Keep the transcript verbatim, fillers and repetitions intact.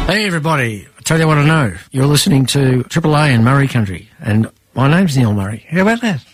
Hey everybody, I tell you what I know. You're listening to Triple A in Murray Country, and my name's Neil Murray. How about that?